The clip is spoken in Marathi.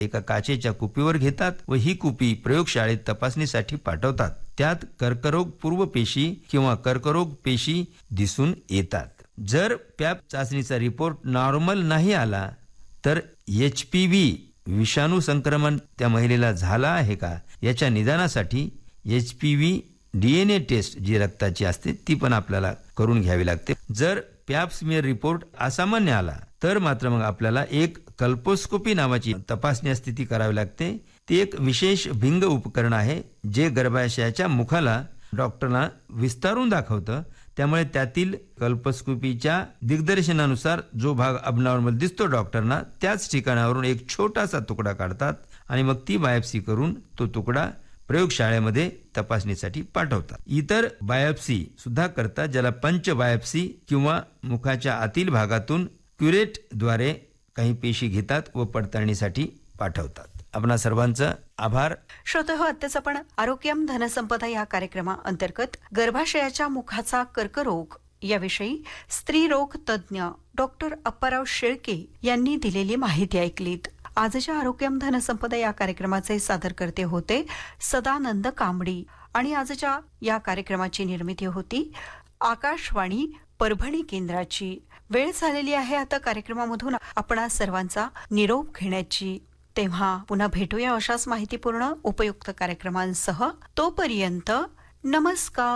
एका काचेच्या कुपीवर घेतात व ही कुपी प्रयोगशाळेत तपासणीसाठी पाठवतात. त्यात कर्करोग पूर्व पेशी किंवा कर्करोग पेशी दिसून येतात. जर पॅप चाचणीचा रिपोर्ट नॉर्मल नाही आला तर HPV विषाणू संक्रमण त्या महिलेला झाला आहे का याच्या निदानासाठी HPV DNA टेस्ट जी रक्ताची असते ती पण आपल्याला करून घ्यावी लागते. जर पॅप स्मिअर रिपोर्ट असामान्य आला तर मात्र मग आपल्याला एक कल्पोस्कोपी नावाची तपासणी असते ती करावी लागते. ती एक विशेष भिंग उपकरण आहे जे गर्भाशयाच्या मुखाला डॉक्टरला विस्तारून दाखवतं. त्यामुळे त्यातील कल्पोस्कोपीच्या दिग्दर्शनानुसार जो भाग अबनॉर्मल दिसतो डॉक्टरना त्याच ठिकाणावरून एक छोटासा तुकडा काढतात आणि मग ती बायोप्सी करून तो तुकडा प्रयोगशाळेमध्ये तपासणीसाठी पाठवतात. इतर बायोप्सी सुद्धा करतात ज्याला पंच बायोप्सी किंवा मुखाच्या आतील भागातून क्युरेटद्वारे काही पेशी घेतात व पडताळणीसाठी पाठवतात. आपणा सर्वांचं आभार. श्रोतेहो, आत्ताच आपण आरोग्यम धनसंपदा या कार्यक्रमाअंतर्गत गर्भाशयाच्या मुखाचा कर्करोग याविषयी स्त्रीरोग तज्ज्ञ डॉक्टर अप्पाराव शेळके यांनी दिलेली माहिती ऐकलीत. आजच्या आरोग्यम धनसंपदा या कार्यक्रमाचे सादरकर्ते होते सदानंद कांबडी आणि आजच्या या कार्यक्रमाची निर्मिती होती आकाशवाणी परभणी केंद्राची. वेळ झालेली आहे आता कार्यक्रमामधून आपणा सर्वांचा निरोप घेण्याची. तेव्हा पुन्हा भेटूया अशाच माहितीपूर्ण उपयुक्त कार्यक्रमांसह. तोपर्यंत नमस्कार.